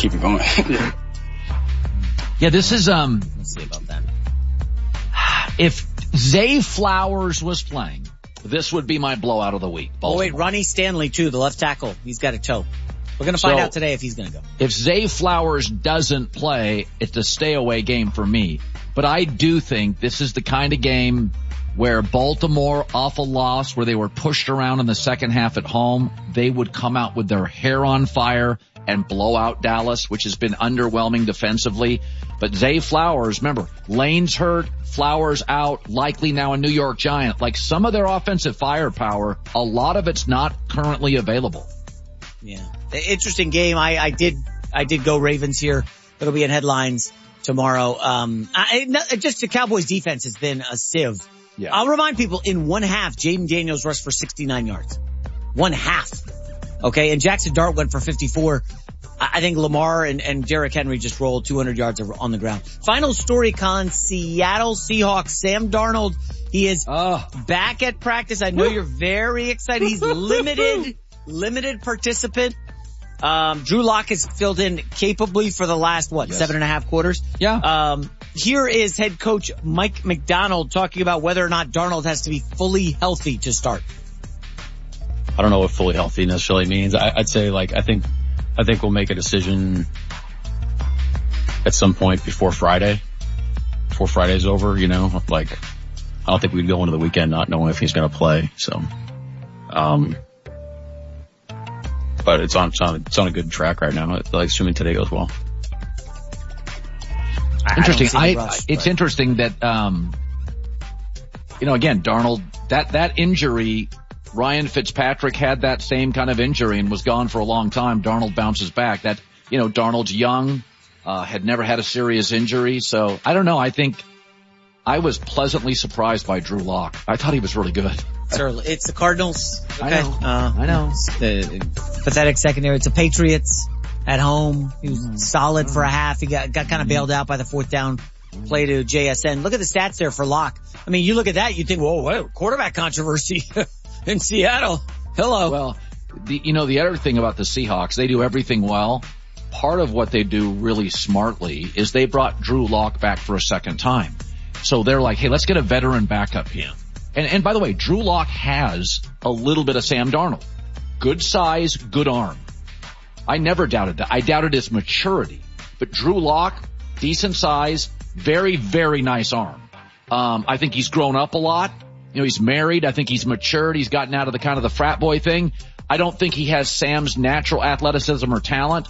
keep it going. Yeah, this is, Let's see about that. If Zay Flowers was playing, this would be my blowout of the week. Oh wait, Ronnie Stanley too, the left tackle. He's got a toe. We're going to find out today if he's going to go. If Zay Flowers doesn't play, it's a stay away game for me. But I do think this is the kind of game where Baltimore, off a loss, where they were pushed around in the second half at home, they would come out with their hair on fire and blow out Dallas, which has been underwhelming defensively. But Zay Flowers, remember, Lane's hurt, Flowers out, likely now a New York Giant. Like some of their offensive firepower, a lot of it's not currently available. Yeah. Interesting game. I did go Ravens here. It'll be in headlines tomorrow. Just the Cowboys defense has been a sieve. Yeah. I'll remind people, in one half, Jaden Daniels rushed for 69 yards. One half. Okay. And Jackson Dart went for 54. I think Lamar and Derrick Henry just rolled 200 yards on the ground. Final story, Colin, Seattle Seahawks, Sam Darnold. He is back at practice. I know you're very excited. He's limited participant. Drew Lock has filled in capably for the last, 7.5 quarters? Yeah. Here is head coach Mike McDonald talking about whether or not Darnold has to be fully healthy to start. I don't know what fully healthy necessarily means. I'd say I think we'll make a decision at some point before Friday's over, I don't think we'd go into the weekend not knowing if he's going to play. So, but it's on a good track right now. Assuming today goes well. Interesting. It's interesting that, again, Darnold, that injury, Ryan Fitzpatrick had that same kind of injury and was gone for a long time. Darnold bounces back. Darnold's young, had never had a serious injury. So I don't know. I think I was pleasantly surprised by Drew Lock. I thought he was really good. It's the Cardinals. Okay. I know. The pathetic secondary. It's the Patriots at home. He was solid for a half. He got kind of bailed out by the fourth down play to JSN. Look at the stats there for Lock. I mean, you look at that, you think, whoa, what quarterback controversy in Seattle. Hello. Well, the other thing about the Seahawks, they do everything well. Part of what they do really smartly is they brought Drew Lock back for a second time. So they're like, hey, let's get a veteran backup here. And by the way, Drew Lock has a little bit of Sam Darnold. Good size, good arm. I never doubted that. I doubted his maturity. But Drew Lock, decent size, very, very nice arm. I think he's grown up a lot. He's married. I think he's matured. He's gotten out of the kind of the frat boy thing. I don't think he has Sam's natural athleticism or talent.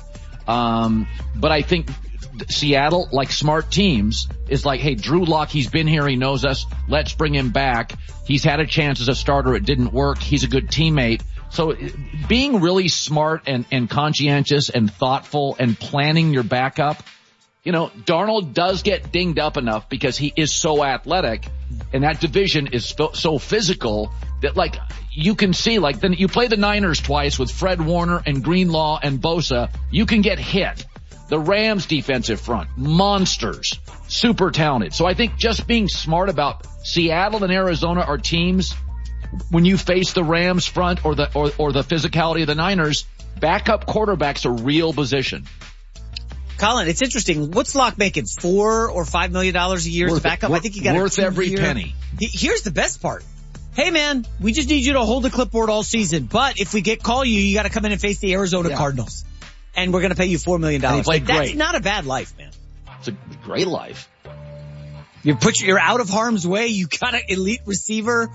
But I think Seattle, like smart teams, is like, hey, Drew Lock, he's been here. He knows us. Let's bring him back. He's had a chance as a starter. It didn't work. He's a good teammate. So being really smart and conscientious and thoughtful and planning your backup, Darnold does get dinged up enough because he is so athletic and that division is so physical that you can see, then you play the Niners twice with Fred Warner and Greenlaw and Bosa, you can get hit. The Rams defensive front, monsters, super talented. So I think just being smart about Seattle and Arizona are teams, when you face the Rams front or the physicality of the Niners, backup quarterback's a real position. Colin, it's interesting. What's Lock making? $4 or $5 million a year as a backup? I think he got worth every penny. Here's the best part. Hey man, we just need you to hold the clipboard all season, but if we call you, you got to come in and face the Arizona Cardinals. And we're going to pay you $4 million. That's not a bad life, man. It's a great life. You're out of harm's way. You got an elite receiver.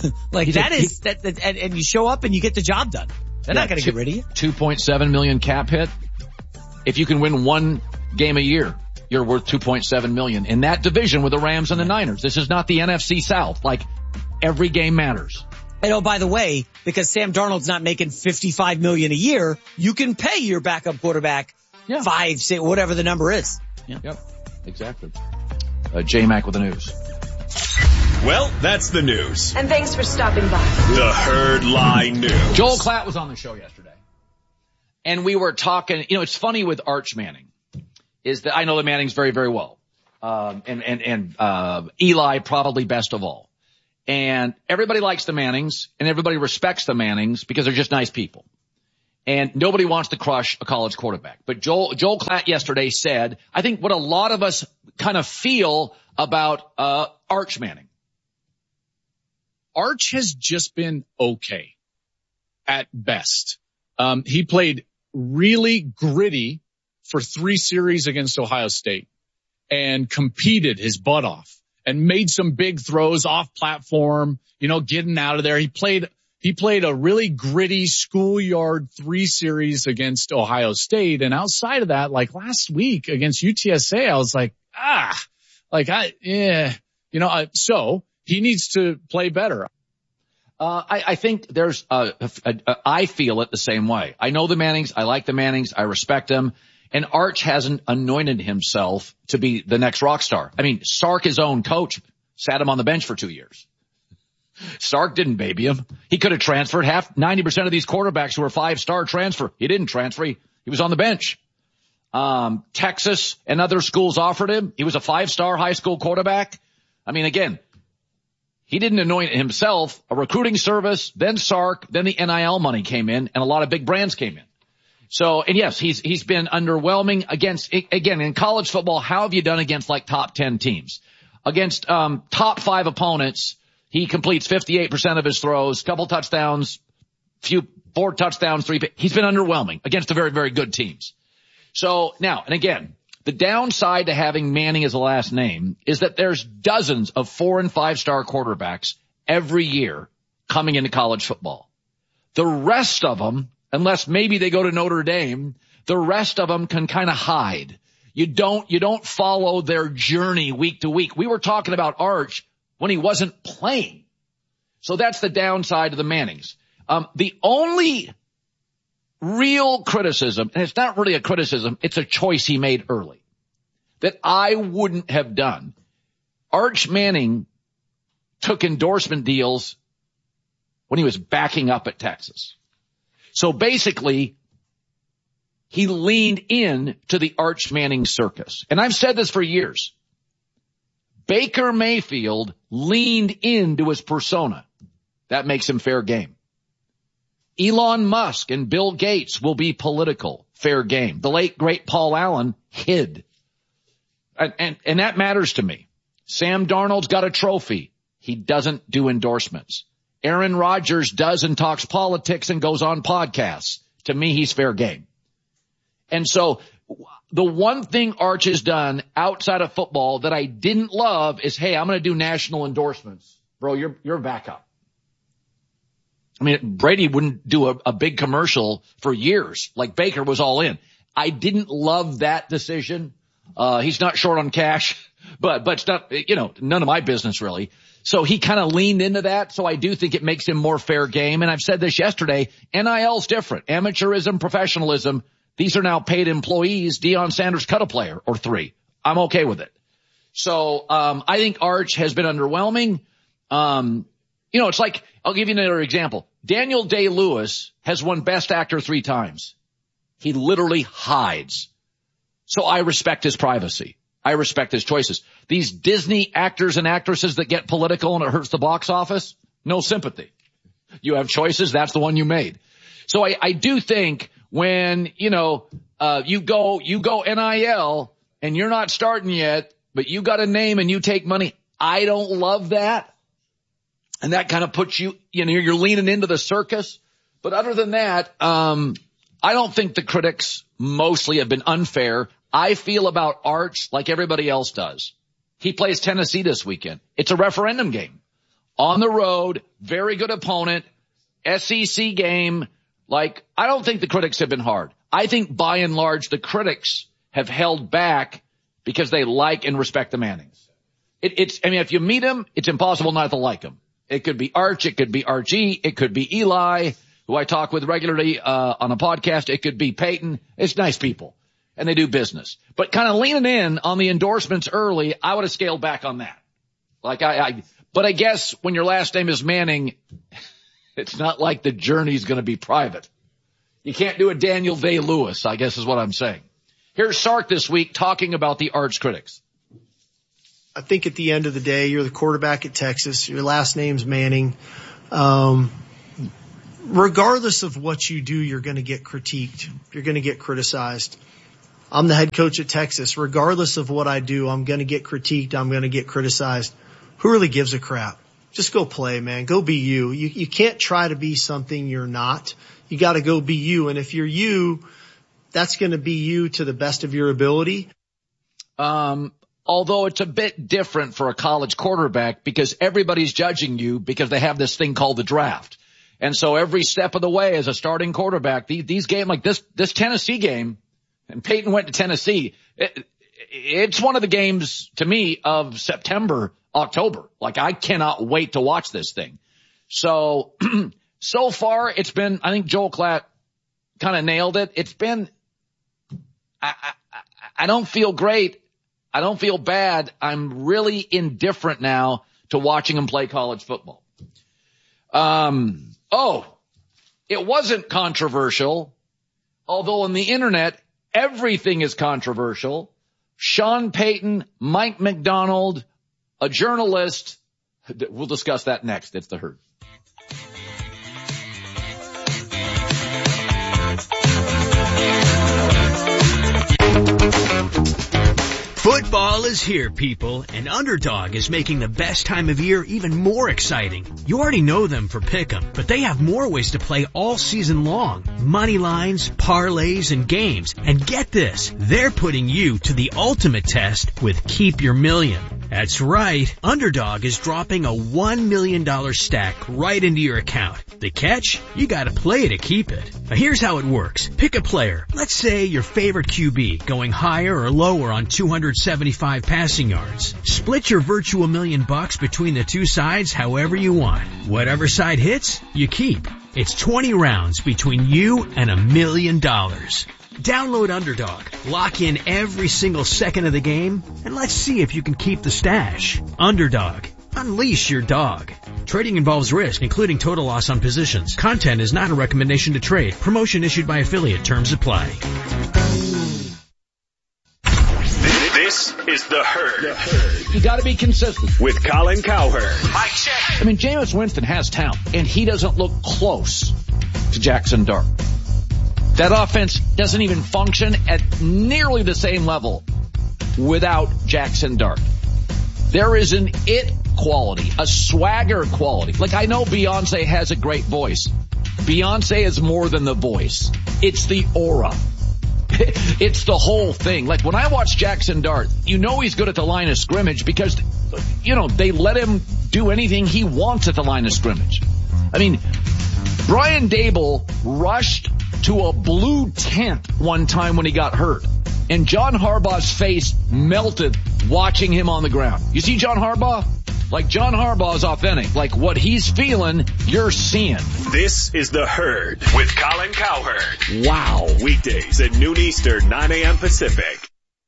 And you show up and you get the job done. They're not going to get rid of you. $2.7 million cap hit. If you can win one game a year, you're worth $2.7 million in that division with the Rams and the Niners. This is not the NFC South. Every game matters. And by the way, because Sam Darnold's not making $55 million a year, you can pay your backup quarterback 5, 6, whatever the number is. Yeah. Yep, exactly. J-Mac with the news. Well, that's the news. And thanks for stopping by. The Herd Lie News. Joel Klatt was on the show yesterday. And we were talking, it's funny with Arch Manning, is that I know the Mannings very, very well. Eli probably best of all. And everybody likes the Mannings and everybody respects the Mannings because they're just nice people. And nobody wants to crush a college quarterback. But Joel Klatt yesterday said, I think what a lot of us kind of feel about Arch Manning. Arch has just been okay at best. He played really gritty for 3 series against Ohio State and competed his butt off and made some big throws off platform, getting out of there. He played a really gritty schoolyard 3 series against Ohio State. And outside of that, like last week against UTSA, I was like, so he needs to play better. I think there's I feel it the same way. I know the Mannings. I like the Mannings. I respect them. And Arch hasn't anointed himself to be the next rock star. I mean, Sark, his own coach, sat him on the bench for 2 years. Sark didn't baby him. He could have transferred. 90% of these quarterbacks who were 5-star transfer. He didn't transfer. He was on the bench. Texas and other schools offered him. He was a 5-star high school quarterback. I mean, again, he didn't anoint himself. A recruiting service, then Sark, then the NIL money came in, and a lot of big brands came in. So, and yes, he's been underwhelming against, again, in college football. How have you done against like top 10 teams? Against top 5 opponents, he completes 58% of his throws, couple touchdowns, 4 touchdowns, 3. He's been underwhelming against the very, very good teams. So now, and again, the downside to having Manning as a last name is that there's dozens of 4- and 5-star quarterbacks every year coming into college football. The rest of them, unless maybe they go to Notre Dame, the rest of them can kind of hide. You don't follow their journey week to week. We were talking about Arch when he wasn't playing. So that's the downside of the Mannings. The only real criticism, and it's not really a criticism, it's a choice he made early that I wouldn't have done. Arch Manning took endorsement deals when he was backing up at Texas. So basically, he leaned in to the Arch Manning circus. And I've said this for years. Baker Mayfield leaned into his persona. That makes him fair game. Elon Musk and Bill Gates will be political, fair game. The late, great Paul Allen hid. And that matters to me. Sam Darnold's got a trophy. He doesn't do endorsements. Aaron Rodgers does and talks politics and goes on podcasts. To me, he's fair game. And so the one thing Arch has done outside of football that I didn't love is, hey, I'm going to do national endorsements. Bro, you're a backup. I mean, Brady wouldn't do a big commercial for years, like Baker was all in. I didn't love that decision. He's not short on cash, but it's not, none of my business really. So he kind of leaned into that. So I do think it makes him more fair game. And I've said this yesterday, NIL's different. Amateurism, professionalism. These are now paid employees. Deion Sanders cut a player or 3. I'm okay with it. So, I think Arch has been underwhelming. It's like, I'll give you another example. Daniel Day-Lewis has won Best Actor 3 times. He literally hides. So I respect his privacy. I respect his choices. These Disney actors and actresses that get political and it hurts the box office, no sympathy. You have choices. That's the one you made. So I do think when, you go NIL and you're not starting yet, but you got a name and you take money. I don't love that. And that kind of puts you, you're leaning into the circus. But other than that, I don't think the critics mostly have been unfair. I feel about Arch like everybody else does. He plays Tennessee this weekend. It's a referendum game. On the road, very good opponent, SEC game. Like, I don't think the critics have been hard. I think by and large the critics have held back because they like and respect the Mannings. If you meet him, it's impossible not to like him. It could be Arch, it could be RG, it could be Eli, who I talk with regularly on a podcast. It could be Peyton. It's nice people. And they do business. But kind of leaning in on the endorsements early, I would have scaled back on that. But I guess when your last name is Manning, it's not like the journey's going to be private. You can't do a Daniel Day-Lewis, I guess is what I'm saying. Here's Sark this week talking about the Arch critics. I think at the end of the day, you're the quarterback at Texas. Your last name's Manning. regardless of what you do, you're going to get critiqued. You're going to get criticized. I'm the head coach at Texas. Regardless of what I do, I'm going to get critiqued. I'm going to get criticized. Who really gives a crap? Just go play, man. Go be you. You can't try to be something you're not. You got to go be you. And if you're you, that's going to be you to the best of your ability. Although it's a bit different for a college quarterback because everybody's judging you because they have this thing called the draft. And so every step of the way as a starting quarterback, these games like this Tennessee game, and Peyton went to Tennessee, it's one of the games to me of September, October. Like I cannot wait to watch this thing. So, so far it's been, I think Joel Klatt kind of nailed it. It's been, I don't feel great. I don't feel bad. I'm really indifferent now to watching him play college football. It wasn't controversial, although on the internet, everything is controversial. Sean Payton, Mike McDonald, a journalist. We'll discuss that next. It's The Herd. Football is here, people, and Underdog is making the best time of year even more exciting. You already know them for Pick'em, but they have more ways to play all season long. Money lines, parlays, and games. And get this, they're putting you to the ultimate test with Keep Your Million. That's right, Underdog is dropping a $1 million stack right into your account. The catch? You gotta play to keep it. Now here's how it works. Pick a player. Let's say your favorite QB going higher or lower on 275 passing yards. Split your virtual $1 million between the two sides however you want. Whatever side hits, you keep. It's 20 rounds between you and $1 million. Download Underdog, lock in every single second of the game, and let's see if you can keep the stash. Underdog. Unleash your dog. Trading involves risk, including total loss on positions. Content is not a recommendation to trade. Promotion issued by affiliate. Terms apply. This is The Herd. You gotta be consistent. With Colin Cowherd. Mic check. I mean, Jameis Winston has talent, and he doesn't look close to Jackson Dart. That offense doesn't even function at nearly the same level without Jackson Dart. There is an it quality, a swagger quality. Like I know Beyonce has a great voice. Beyonce is more than the voice. It's the aura. It's the whole thing. Like when I watch Jackson Dart, you know he's good at the line of scrimmage because, you know, they let him do anything he wants at the line of scrimmage. I mean, Brian Dable rushed to a blue tent one time when he got hurt. And John Harbaugh's face melted watching him on the ground. You see John Harbaugh? Like John Harbaugh is authentic. Like what he's feeling, you're seeing. This is The Herd with Colin Cowherd. Wow. Weekdays at noon Eastern, 9 a.m. Pacific.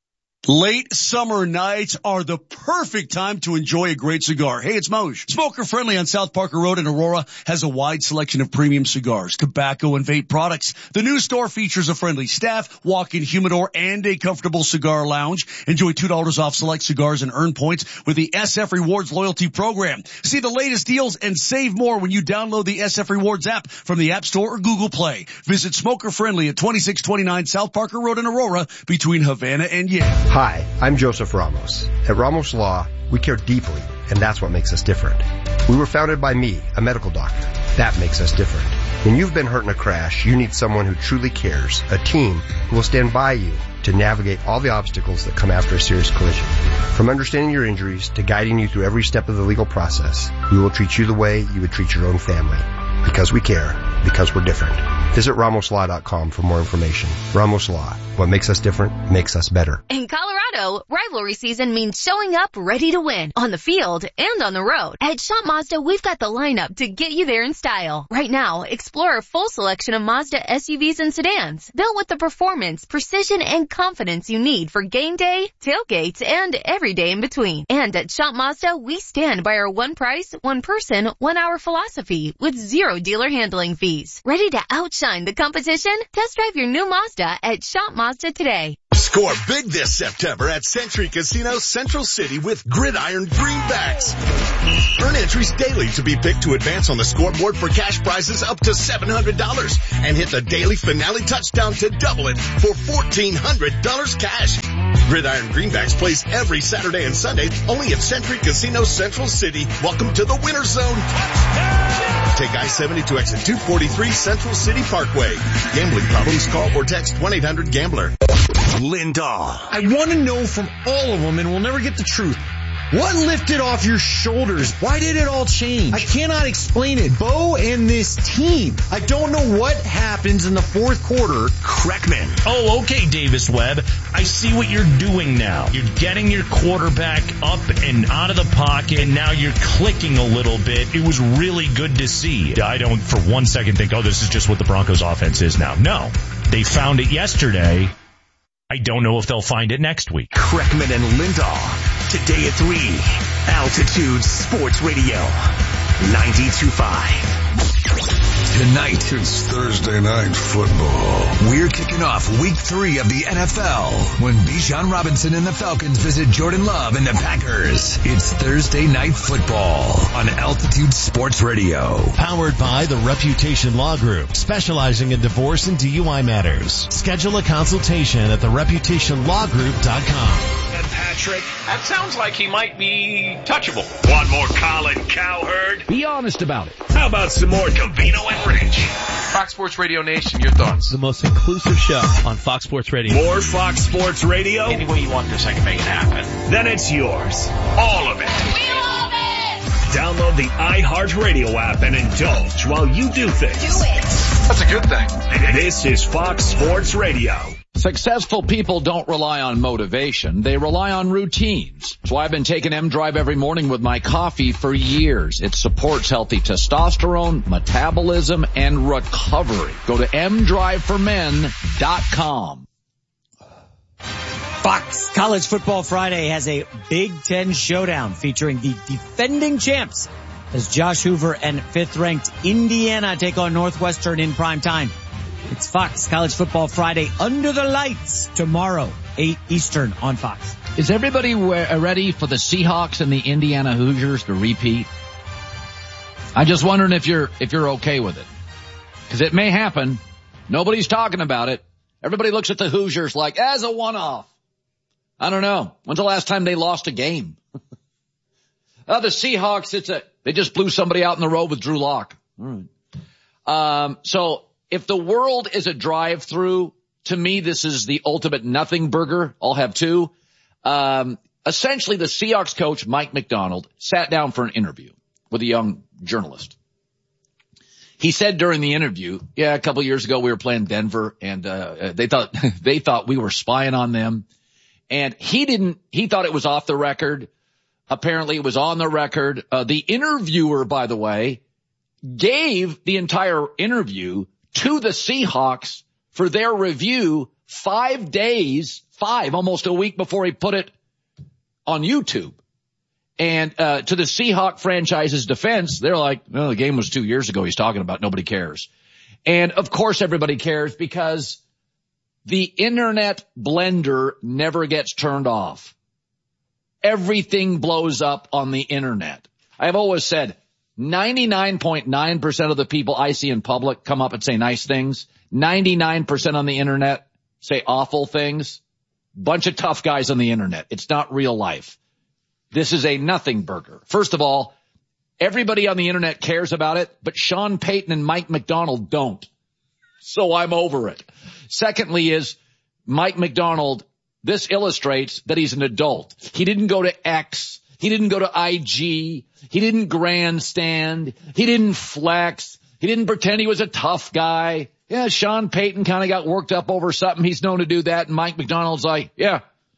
Late summer nights are the perfect time to enjoy a great cigar. Hey, it's Moj. Smoker Friendly on South Parker Road in Aurora has a wide selection of premium cigars, tobacco, and vape products. The new store features a friendly staff, walk-in humidor, and a comfortable cigar lounge. Enjoy $2 off select cigars and earn points with the SF Rewards loyalty program. See the latest deals and save more when you download the SF Rewards app from the App Store or Google Play. Visit Smoker Friendly at 2629 South Parker Road in Aurora between Havana and Yale. Hi, I'm Joseph Ramos. At Ramos Law, we care deeply, and that's what makes us different. We were founded by me, a medical doctor. That makes us different. When you've been hurt in a crash, you need someone who truly cares, a team who will stand by you to navigate all the obstacles that come after a serious collision. From understanding your injuries to guiding you through every step of the legal process, we will treat you the way you would treat your own family. Because we care. Because we're different. Visit RamosLaw.com for more information. Ramos Law. What makes us different makes us better. In Colorado, rivalry season means showing up ready to win on the field and on the road. At Shop Mazda, we've got the lineup to get you there in style. Right now, explore a full selection of Mazda SUVs and sedans built with the performance, precision, and confidence you need for game day, tailgates, and every day in between. And at Shop Mazda, we stand by our one price, one person, 1 hour philosophy with zero dealer handling fees. Ready to outshine the competition? Test drive your new Mazda at Shop Mazda Mazda today. Score big this September at Century Casino Central City with Gridiron Greenbacks. Earn entries daily to be picked to advance on the scoreboard for cash prizes up to $700 and hit the daily finale touchdown to double it for $1,400 cash. Gridiron Greenbacks plays every Saturday and Sunday only at Century Casino Central City. Welcome to the winner zone. Take I-70 to exit 243 Central City Parkway. Gambling problems? Call or text 1-800-GAMBLER. Lindahl. I want to know from all of them, and we'll never get the truth. What lifted off your shoulders? Why did it all change? I cannot explain it. Bo and this team. I don't know what happens in the fourth quarter. Kreckman. Oh, okay, Davis Webb. I see what you're doing now. You're getting your quarterback up and out of the pocket, and now you're clicking a little bit. It was really good to see. I don't for one second think, oh, this is just what the Broncos offense is now. No. They found it yesterday. I don't know if they'll find it next week. Kreckman and Lindahl. Today at 3, Altitude Sports Radio, 92.5. Tonight, it's Thursday Night Football. We're kicking off week 3 of the NFL when Bijan Robinson and the Falcons visit Jordan Love and the Packers. It's Thursday Night Football on Altitude Sports Radio. Powered by the Reputation Law Group, specializing in divorce and DUI matters. Schedule a consultation at thereputationlawgroup.com. And Patrick, that sounds like he might be touchable. Want more Colin Cowherd? Be honest about it. How about some more Covino and Rich? Fox Sports Radio Nation, your thoughts? The most inclusive show on Fox Sports Radio. More Fox Sports Radio? Any way you want this, I can make it happen. Then it's yours. All of it. We love it! Download the iHeartRadio app and indulge while you do things. Do it! That's a good thing. This is Fox Sports Radio. Successful people don't rely on motivation. They rely on routines. That's why I've been taking M-Drive every morning with my coffee for years. It supports healthy testosterone, metabolism, and recovery. Go to mdriveformen.com. Fox College Football Friday has a Big Ten showdown featuring the defending champs as Josh Hoover and 5th-ranked Indiana take on Northwestern in prime time. It's Fox College Football Friday under the lights tomorrow, 8 Eastern on Fox. Is everybody ready for the Seahawks and the Indiana Hoosiers to repeat? I'm just wondering if you're okay with it. Because it may happen. Nobody's talking about it. Everybody looks at the Hoosiers like, as a one-off. I don't know. When's the last time they lost a game? The Seahawks, they just blew somebody out in the road with Drew Lock. All right. So if the world is a drive-through, to me, this is the ultimate nothing burger. I'll have 2. Essentially, the Seahawks coach, Mike Macdonald, sat down for an interview with a young journalist. He said during the interview, a couple of years ago we were playing Denver, and they thought we were spying on them. And he thought it was off the record. Apparently it was on the record. The interviewer, by the way, gave the entire interview to the Seahawks for their review 5 days, almost a week before he put it on YouTube. And to the Seahawk franchise's defense, they're like, no, the game was 2 years ago he's talking about. Nobody cares. And of course everybody cares because the internet blender never gets turned off. Everything blows up on the internet. I've always said 99.9% of the people I see in public come up and say nice things. 99% on the internet say awful things. Bunch of tough guys on the internet. It's not real life. This is a nothing burger. First of all, everybody on the internet cares about it, but Sean Payton and Mike Macdonald don't. So I'm over it. Secondly is Mike Macdonald, this illustrates that he's an adult. He didn't go to X. He didn't go to IG. He didn't grandstand. He didn't flex. He didn't pretend he was a tough guy. Yeah, Sean Payton kind of got worked up over something. He's known to do that. And Mike Macdonald's like, yeah.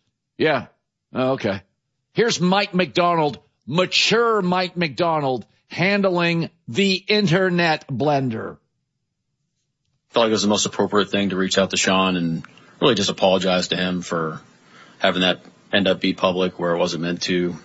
Oh, okay. Here's Mike Macdonald, mature Mike Macdonald, handling the internet blender. I felt like it was the most appropriate thing to reach out to Sean and really just apologize to him for having that end up be public where it wasn't meant to.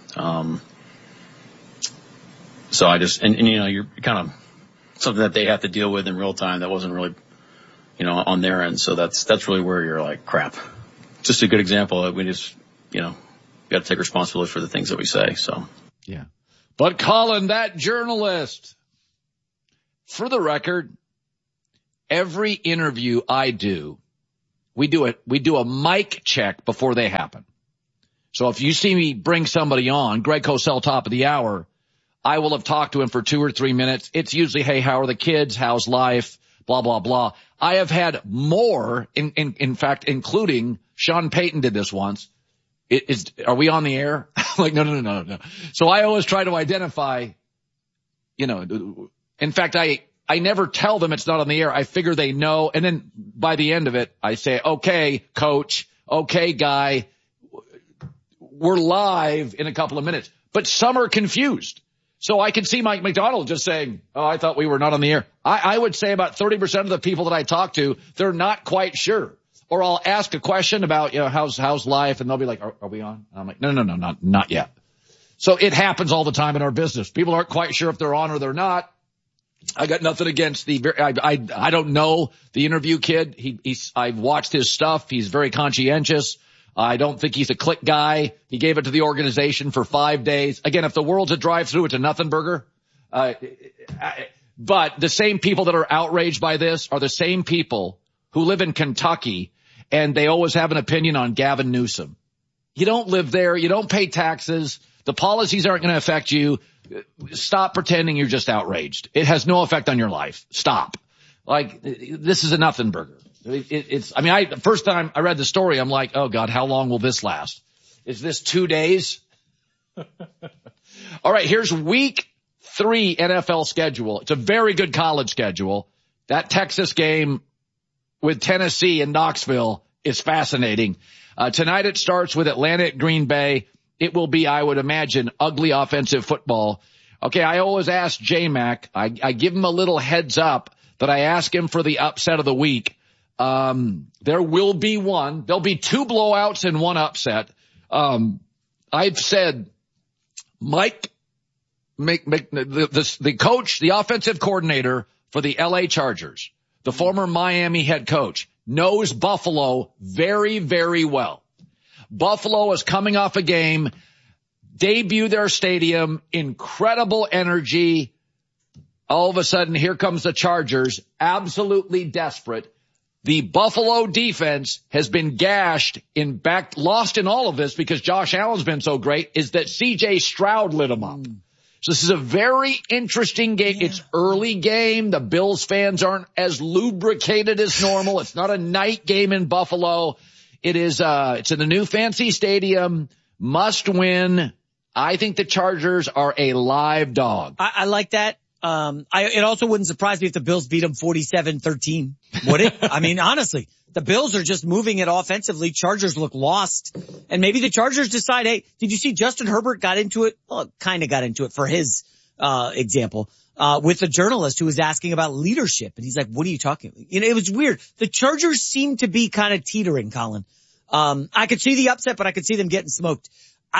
So I just, and you know, you're kind of something that they have to deal with in real time that wasn't really, on their end. So that's really where you're like, crap. Just a good example. We just, got to take responsibility for the things that we say. So. Yeah. But Colin, that journalist, for the record, every interview I do, we do a mic check before they happen. So if you see me bring somebody on, Greg Cosell, top of the hour, I will have talked to him for 2 or 3 minutes. It's usually, hey, how are the kids? How's life? Blah, blah, blah. I have had more, in fact, including Sean Payton did this once. Are we on the air? Like, no. So I always try to identify, in fact, I never tell them it's not on the air. I figure they know. And then by the end of it, I say, okay, coach, okay, guy, we're live in a couple of minutes. But some are confused. So I can see Mike McDonald just saying, oh, I thought we were not on the air. I would say about 30% of the people that I talk to, they're not quite sure. Or I'll ask a question about, how's life? And they'll be like, are we on? And I'm like, no, not yet. So it happens all the time in our business. People aren't quite sure if they're on or they're not. I got nothing against I don't know the interview kid. I've watched his stuff. He's very conscientious. I don't think he's a click guy. He gave it to the organization for 5 days. Again, if the world's a drive-through, it's a nothing burger. But the same people that are outraged by this are the same people who live in Kentucky, and they always have an opinion on Gavin Newsom. You don't live there. You don't pay taxes. The policies aren't going to affect you. Stop pretending you're just outraged. It has no effect on your life. Stop. Like, this is a nothing burger. The first time I read the story, I'm like, oh God, how long will this last? Is this 2 days? All right, here's week 3 NFL schedule. It's a very good college schedule. That Texas game with Tennessee and Knoxville is fascinating. Tonight it starts with Atlanta at Green Bay. It will be, I would imagine, ugly offensive football. Okay, I always ask J-Mac. I give him a little heads up that I ask him for the upset of the week. There will be one. There'll be 2 blowouts and 1 upset. I've said, Mike, the coach, the offensive coordinator for the LA Chargers, the former Miami head coach, knows Buffalo very, very well. Buffalo is coming off a game, debut their stadium, incredible energy. All of a sudden, here comes the Chargers, absolutely desperate. The Buffalo defense has been gashed lost in all of this because Josh Allen's been so great, is that C.J. Stroud lit him up. So this is a very interesting game. Yeah. It's early game. The Bills fans aren't as lubricated as normal. It's not a night game in Buffalo. It is, it's in the new fancy stadium. Must win. I think the Chargers are a live dog. I like that. It also wouldn't surprise me if the Bills beat them 47-13. Would it? I mean, honestly, the Bills are just moving it offensively. Chargers look lost. And maybe the Chargers decide, hey, did you see Justin Herbert got into it? Well, kind of got into it for his, example, with a journalist who was asking about leadership. And he's like, what are you talking about? It was weird. The Chargers seem to be kind of teetering, Colin. I could see the upset, but I could see them getting smoked.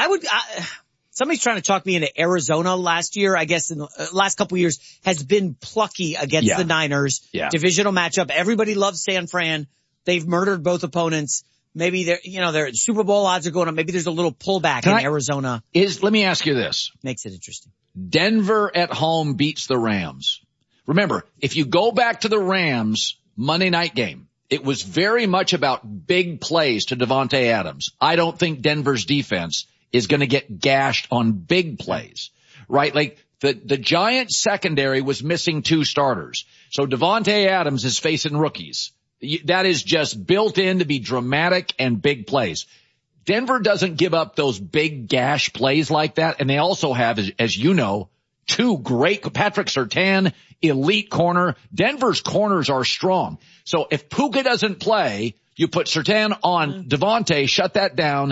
Somebody's trying to talk me into Arizona last year, I guess in the last couple of years, has been plucky against the Niners. Yeah. Divisional matchup. Everybody loves San Fran. They've murdered both opponents. Maybe their Super Bowl odds are going up. Maybe there's a little pullback in Arizona. Let me ask you this. Makes it interesting. Denver at home beats the Rams. Remember, if you go back to the Rams Monday night game, it was very much about big plays to Davante Adams. I don't think Denver's defense is going to get gashed on big plays, right? Like the Giants secondary was missing 2 starters. So Davante Adams is facing rookies. That is just built in to be dramatic and big plays. Denver doesn't give up those big gash plays like that. And they also have, as you know, 2 great, Patrick Surtain, elite corner. Denver's corners are strong. So if Puka doesn't play, you put Surtain on Davante, shut that down.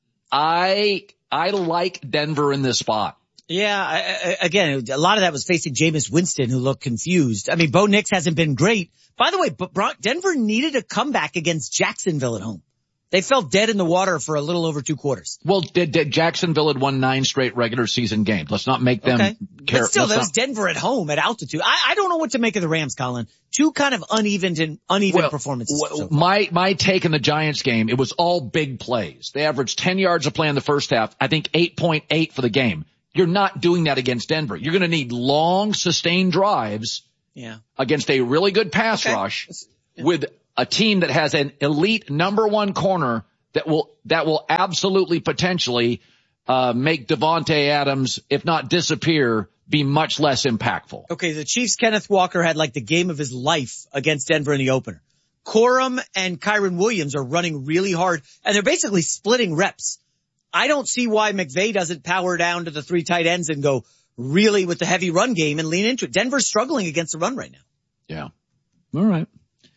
I like Denver in this spot. Yeah, again, a lot of that was facing Jameis Winston, who looked confused. I mean, Bo Nix hasn't been great. By the way, but Denver needed a comeback against Jacksonville at home. They fell dead in the water for a little over 2 quarters. Well, Jacksonville had won 9 straight regular season games. Let's not make them care. But still, that was Denver at home at altitude. I don't know what to make of the Rams, Colin. 2 kind of uneven performances. So my take in the Giants game, it was all big plays. They averaged 10 yards a play in the first half. I think 8.8 for the game. You're not doing that against Denver. You're going to need long, sustained drives against a really good pass rush with a team that has an elite number 1 corner that will absolutely potentially make Devontae Adams, if not disappear, be much less impactful. Okay, the Chiefs' Kenneth Walker had like the game of his life against Denver in the opener. Corum and Kyron Williams are running really hard, and they're basically splitting reps. I don't see why McVay doesn't power down to the 3 tight ends and go really with the heavy run game and lean into it. Denver's struggling against the run right now. Yeah. All right.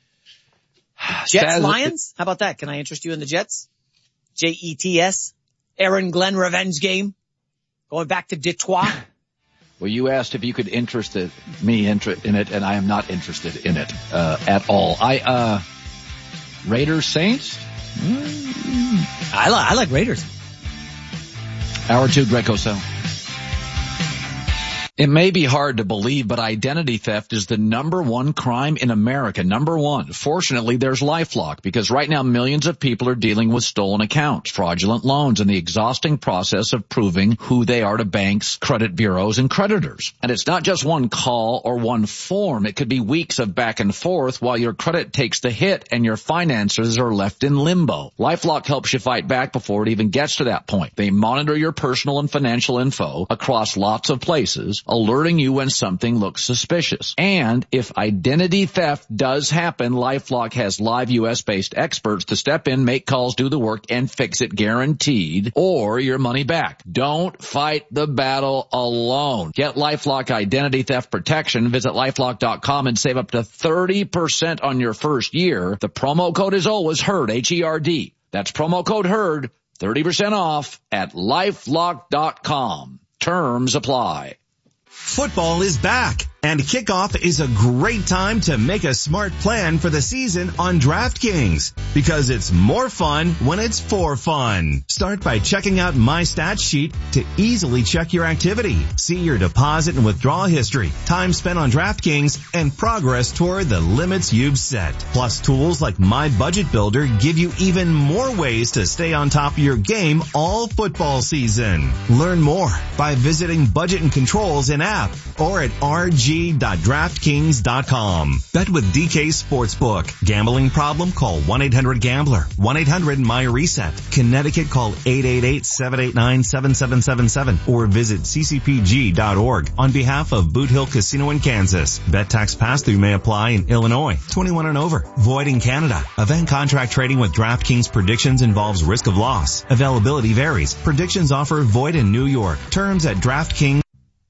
Jets, Lions? How about that? Can I interest you in the Jets? Jets. Aaron Glenn revenge game. Going back to Detroit. Well, you asked if you could interest me in it, and I am not interested in it at all. Raiders, Saints? I like Raiders. Hour 2, Greg Cosell. It may be hard to believe, but identity theft is the number 1 crime in America. Number 1. Fortunately, there's LifeLock, because right now millions of people are dealing with stolen accounts, fraudulent loans, and the exhausting process of proving who they are to banks, credit bureaus, and creditors. And it's not just one call or one form. It could be weeks of back and forth while your credit takes the hit and your finances are left in limbo. LifeLock helps you fight back before it even gets to that point. They monitor your personal and financial info across lots of places, alerting you when something looks suspicious. And if identity theft does happen, LifeLock has live U.S.-based experts to step in, make calls, do the work, and fix it guaranteed, or your money back. Don't fight the battle alone. Get LifeLock identity theft protection. Visit LifeLock.com and save up to 30% on your first year. The promo code is always HERD, H-E-R-D. That's promo code HERD, 30% off at LifeLock.com. Terms apply. Football is back, and kickoff is a great time to make a smart plan for the season on DraftKings, because it's more fun when it's for fun. Start by checking out My Stats Sheet to easily check your activity, see your deposit and withdrawal history, time spent on DraftKings, and progress toward the limits you've set. Plus, tools like My Budget Builder give you even more ways to stay on top of your game all football season. Learn more by visiting Budget and Controls in app or at rg.draftkings.com. Bet with DK Sportsbook. Gambling problem? Call 1-800-GAMBLER. 1-800-MY-RESET. Connecticut, call 888-789-7777 or visit ccpg.org on behalf of Boot Hill Casino in Kansas. Bet tax pass-through may apply in Illinois. 21 and over. Void in Canada. Event contract trading with DraftKings predictions involves risk of loss. Availability varies. Predictions offer void in New York. Terms at DraftKings.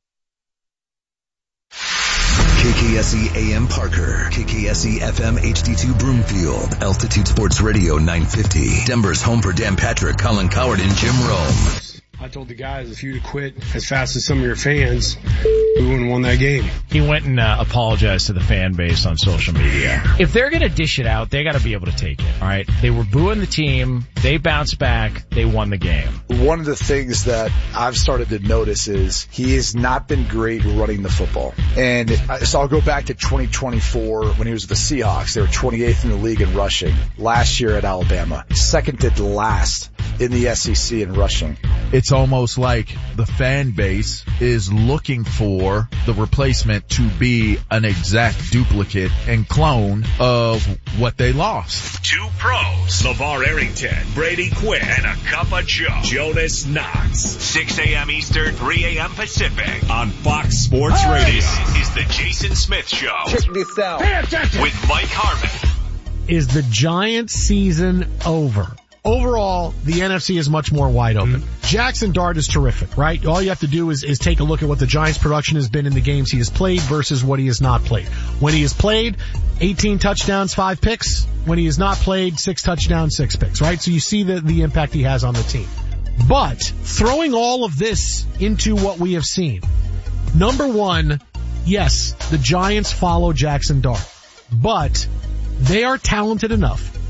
KKSE AM Parker, KKSE FM HD2 Broomfield, Altitude Sports Radio 950, Denver's home for Dan Patrick, Colin Coward, and Jim Rome. I told the guys, if you'd quit as fast as some of your fans, we wouldn't have won that game. He went and apologized to the fan base on social media. If they're going to dish it out, they got to be able to take it. All right. They were booing the team. They bounced back. They won the game. One of the things that I've started to notice is he has not been great running the football. And so I'll go back to 2024 when he was with the Seahawks. They were 28th in the league in rushing. Last year at Alabama, second to last in the SEC in rushing. It's almost like the fan base is looking for the replacement to be an exact duplicate and clone of what they lost. Two pros, LeVar Arrington, Brady Quinn, and a cup of Joe, Jonas Knox. 6 a.m. Eastern, 3 a.m. Pacific on Fox Sports Radio. This is the Jason Smith Show. Check this out. Pay attention. With Mike Harmon. Is the Giants season over? Overall, the NFC is much more wide open. Jackson Dart is terrific, right? All you have to do is take a look at what the Giants' production has been in the games he has played versus what he has not played. When he has played, 18 touchdowns, 5 picks. When he has not played, 6 touchdowns, 6 picks, right? So you see the impact he has on the team. But throwing all of this into what we have seen, number one, yes, the Giants follow Jackson Dart, but they are talented enough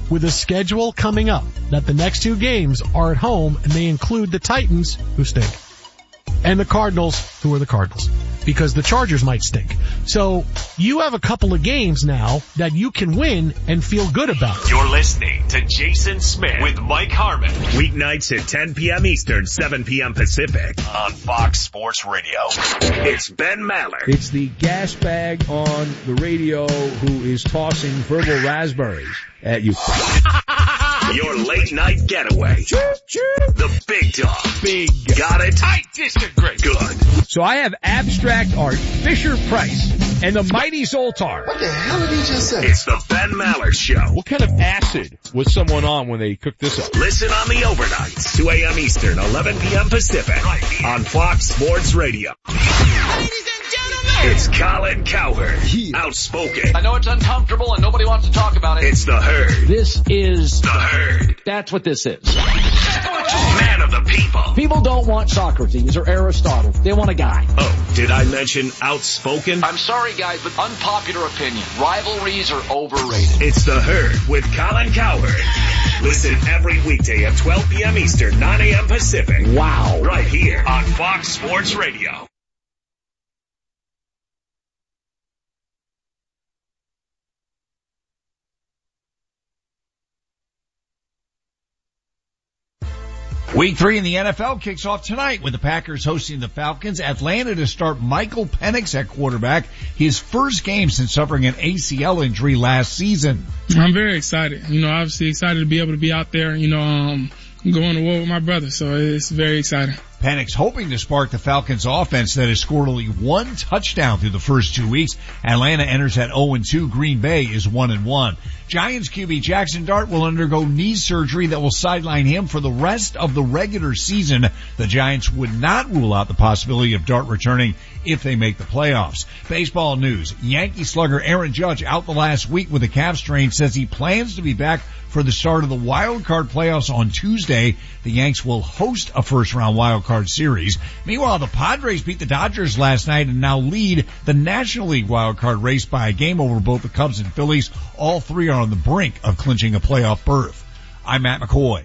with a schedule coming up that the next 2 games are at home, and they include the Titans, who stink, and the Cardinals, who are the Cardinals, because the Chargers might stink. So you have a couple of games now that you can win and feel good about. You're listening to Jason Smith with Mike Harmon. Weeknights at 10 p.m. Eastern, 7 p.m. Pacific on Fox Sports Radio. It's Ben Maller. It's the gas bag on the radio who is tossing verbal raspberries at you. Your late night getaway. The big dog. Big. Got it? I disagree. Good. So I have abstract art, Fisher Price, and the mighty Zoltar. What the hell did he just say? It's the Ben Maller Show. What kind of acid was someone on when they cooked this up? Listen on the overnights, 2 a.m. Eastern, 11 p.m. Pacific, right on Fox Sports Radio. It's Colin Cowherd, outspoken. I know it's uncomfortable and nobody wants to talk about it. It's the Herd. This is the Herd. That's what this is. Man of the people. People don't want Socrates or Aristotle. They want a guy. Oh, did I mention outspoken? I'm sorry, guys, but unpopular opinion. Rivalries are overrated. It's the Herd with Colin Cowherd. Listen every weekday at 12 p.m. Eastern, 9 a.m. Pacific. Wow. Right here on Fox Sports Radio. Week 3 in the NFL kicks off tonight with the Packers hosting the Falcons. Atlanta to start Michael Penix at quarterback, his first game since suffering an ACL injury last season. I'm very excited. Obviously excited to be able to be out there, going to war with my brother. So it's very exciting. Penix hoping to spark the Falcons offense that has scored only 1 touchdown through the first 2 weeks. Atlanta enters at 0-2. Green Bay is 1-1. Giants QB Jackson Dart will undergo knee surgery that will sideline him for the rest of the regular season. The Giants would not rule out the possibility of Dart returning if they make the playoffs. Baseball news. Yankee slugger Aaron Judge out the last week with a calf strain, says he plans to be back for the start of the wild card playoffs on Tuesday. The Yanks will host a first round wild card series. Meanwhile, the Padres beat the Dodgers last night and now lead the National League wild card race by a game over both the Cubs and Phillies. All 3 are on the brink of clinching a playoff berth. I'm Matt McCoy.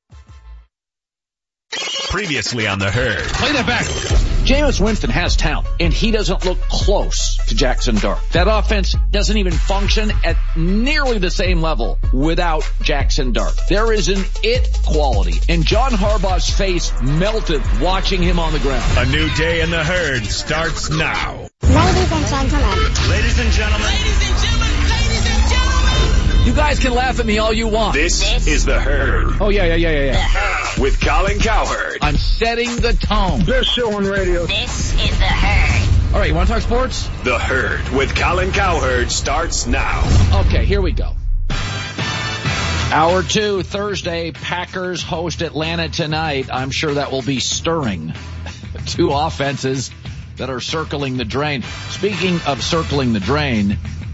Previously on the Herd. Play that back. Jameis Winston has talent, and he doesn't look close to Jackson Dart. That offense doesn't even function at nearly the same level without Jackson Dart. There is an it quality, and John Harbaugh's face melted watching him on the ground. A new day in the Herd starts now. Ladies and gentlemen. Ladies and gentlemen. Ladies and gentlemen. Ladies and gentlemen. You guys can laugh at me all you want. This is the Herd. Oh, yeah. With Colin Cowherd. I'm setting the tone. Best show on radio. This is the Herd. All right, you want to talk sports? The Herd with Colin Cowherd starts now. Okay, here we go. Hour 2, Thursday, Packers host Atlanta tonight. I'm sure that will be stirring. 2 offenses that are circling the drain. Speaking of circling the drain,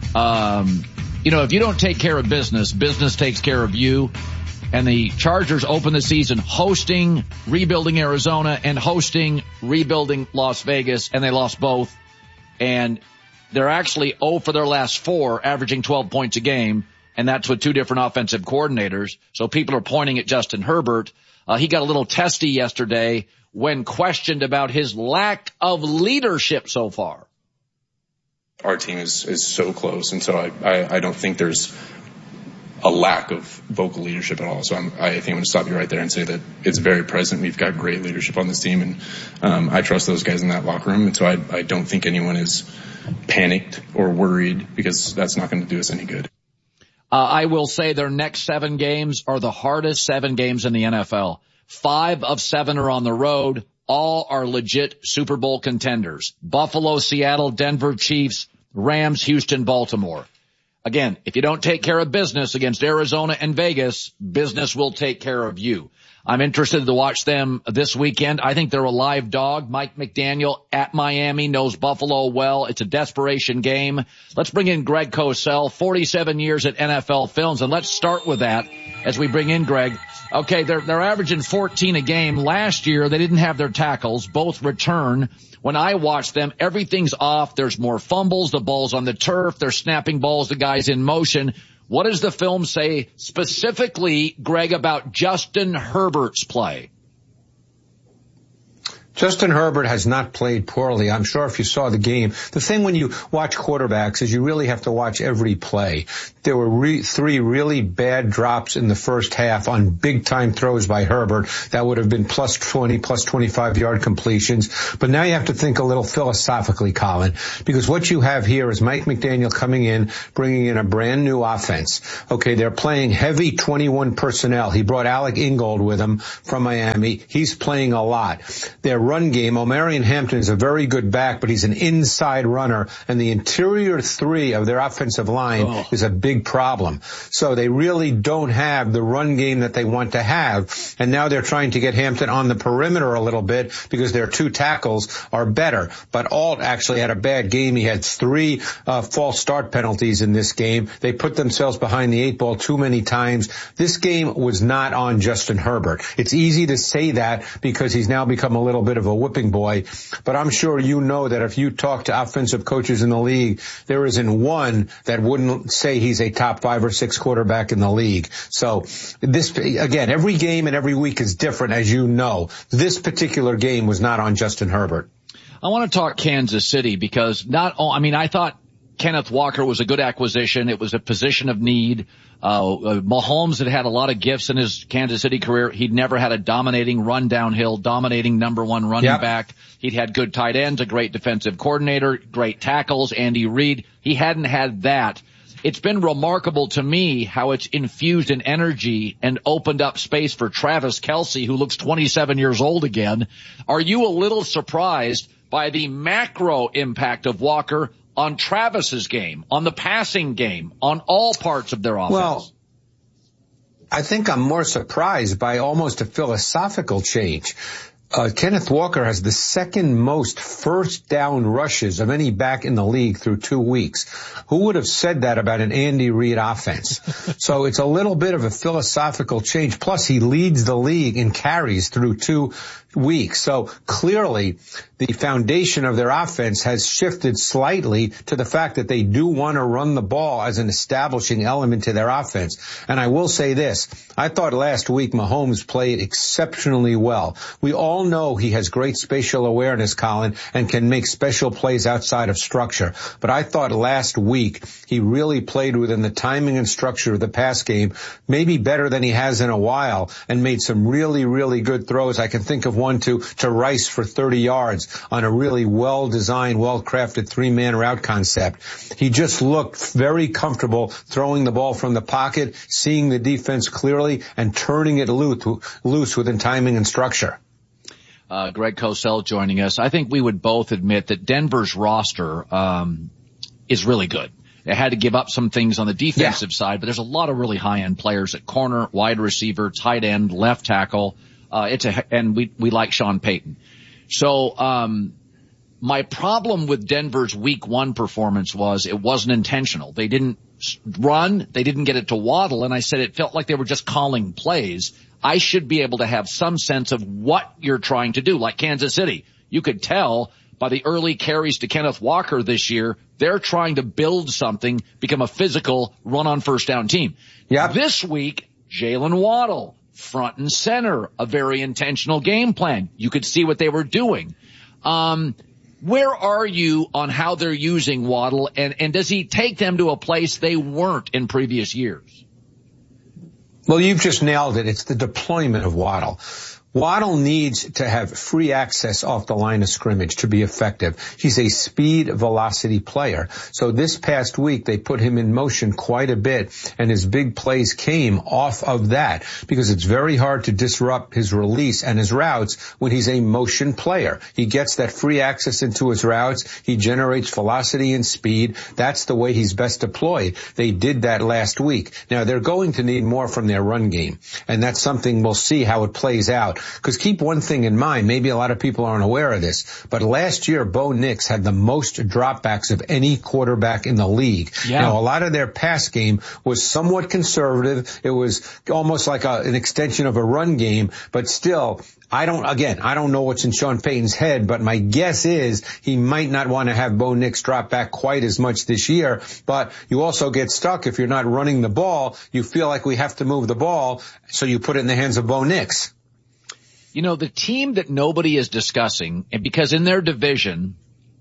if you don't take care of business, business takes care of you. And the Chargers open the season hosting rebuilding Arizona and hosting rebuilding Las Vegas, and they lost both. And they're actually 0 for their last 4, averaging 12 points a game, and that's with 2 different offensive coordinators. So people are pointing at Justin Herbert. He got a little testy yesterday when questioned about his lack of leadership so far. Our team is so close, and so I don't think there's a lack of vocal leadership at all. So I think I'm going to stop you right there and say that it's very present. We've got great leadership on this team, and I trust those guys in that locker room. And so I don't think anyone is panicked or worried, because that's not going to do us any good. I will say their next 7 games are the hardest 7 games in the NFL. 5 of 7 are on the road. All are legit Super Bowl contenders. Buffalo, Seattle, Denver, Chiefs, Rams, Houston, Baltimore. Again, if you don't take care of business against Arizona and Vegas, business will take care of you. I'm interested to watch them this weekend. I think they're a live dog. Mike McDaniel at Miami knows Buffalo well. It's a desperation game. Let's bring in Greg Cosell, 47 years at NFL Films, and let's start with that as we bring in Greg. Okay, they're averaging 14 a game. Last year, they didn't have their tackles. Both return. When I watch them, everything's off. There's more fumbles. The ball's on the turf. They're snapping balls. The guy's in motion. What does the film say specifically, Greg, about Justin Herbert's play? Justin Herbert has not played poorly. I'm sure if you saw the game, the thing when you watch quarterbacks is you really have to watch every play. There were three really bad drops in the first half on big time throws by Herbert that would have been plus 20, plus 25 yard completions. But now you have to think a little philosophically, Colin, because what you have here is Mike McDaniel coming in, bringing in a brand new offense. Okay, they're playing heavy 21 personnel. He brought Alec Ingold with him from Miami. He's playing a lot. Their run game, Omarion Hampton is a very good back, but he's an inside runner, and the interior three of their offensive line is a big problem. So they really don't have the run game that they want to have, and now they're trying to get Hampton on the perimeter a little bit because their two tackles are better. But Alt actually had a bad game. He had 3 false start penalties in this game. They put themselves behind the 8 ball too many times. This game was not on Justin Herbert. It's easy to say that because he's now become a little bit of a whipping boy, but I'm sure you know that if you talk to offensive coaches in the league, there isn't one that wouldn't say he's a top 5 or 6 quarterback in the league. So this, again, every game and every week is different, as you know. This particular game was not on Justin Herbert. I want to talk Kansas City because I thought Kenneth Walker was a good acquisition. It was a position of need. Mahomes had a lot of gifts in his Kansas City career. He'd never had a dominating run downhill, dominating number one running back. He'd had good tight ends, a great defensive coordinator, great tackles, Andy Reid. He hadn't had that. It's been remarkable to me how it's infused in energy and opened up space for Travis Kelce, who looks 27 years old again. Are you a little surprised by the macro impact of Walker on Travis's game, on the passing game, on all parts of their offense? Well, I think I'm more surprised by almost a philosophical change. Kenneth Walker has the second most first down rushes of any back in the league through 2 weeks. Who would have said that about an Andy Reid offense? So it's a little bit of a philosophical change. Plus, he leads the league in carries through 2 weeks. So clearly, the foundation of their offense has shifted slightly to the fact that they do want to run the ball as an establishing element to their offense. And I will say this. I thought last week Mahomes played exceptionally well. We all know he has great spatial awareness, Colin, and can make special plays outside of structure. But I thought last week he really played within the timing and structure of the pass game, maybe better than he has in a while, and made some really, really good throws. I can think of one to Rice for 30 yards on a really well-designed, well-crafted 3-man route concept. He just looked very comfortable throwing the ball from the pocket, seeing the defense clearly, and turning it loose within timing and structure. Greg Cosell joining us. I think we would both admit that Denver's roster is really good. They had to give up some things on the defensive side, but there's a lot of really high-end players at corner, wide receiver, tight end, left tackle. And we like Sean Payton. So, my problem with Denver's week 1 performance was it wasn't intentional. They didn't run. They didn't get it to Waddle. And I said it felt like they were just calling plays. I should be able to have some sense of what you're trying to do. Like Kansas City, you could tell by the early carries to Kenneth Walker this year, they're trying to build something, become a physical run on first down team. This week, Jalen Waddle, front and center, a very intentional game plan. You could see what they were doing. Where are you on how they're using Waddle, and does he take them to a place they weren't in previous years? Well, you've just nailed it. It's the deployment of Waddle. Waddle needs to have free access off the line of scrimmage to be effective. He's a speed velocity player. So this past week, they put him in motion quite a bit, and his big plays came off of that because it's very hard to disrupt his release and his routes when he's a motion player. He gets that free access into his routes. He generates velocity and speed. That's the way he's best deployed. They did that last week. Now, they're going to need more from their run game, and that's something we'll see how it plays out. Because keep one thing in mind, maybe a lot of people aren't aware of this, but last year Bo Nix had the most dropbacks of any quarterback in the league. Yeah. Now, a lot of their pass game was somewhat conservative. It was almost like an extension of a run game, but still, I don't know what's in Sean Payton's head, but my guess is he might not want to have Bo Nix drop back quite as much this year. But you also get stuck if you're not running the ball. You feel like we have to move the ball, so you put it in the hands of Bo Nix. You know, the team that nobody is discussing, and because in their division,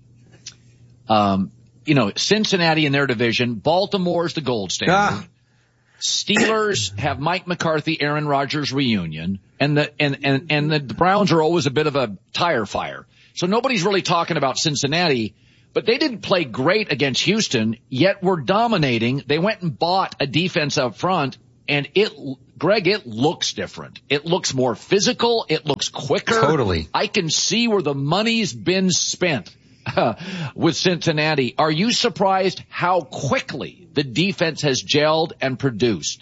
Cincinnati in their division, Baltimore's the gold standard. Steelers have Mike McCarthy, Aaron Rodgers reunion, and the Browns are always a bit of a tire fire. So nobody's really talking about Cincinnati, but they didn't play great against Houston, yet were dominating. They went and bought a defense up front, and it looks different. It looks more physical. It looks quicker. Totally. I can see where the money's been spent with Cincinnati. Are you surprised how quickly the defense has gelled and produced?